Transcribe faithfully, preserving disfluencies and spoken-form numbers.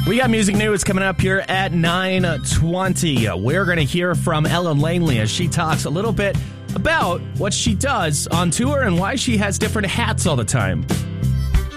We got music news coming up here at nine twenty. We're going to hear from Ellen Langley as she talks a little bit about what she does on tour and why she has different hats all the time.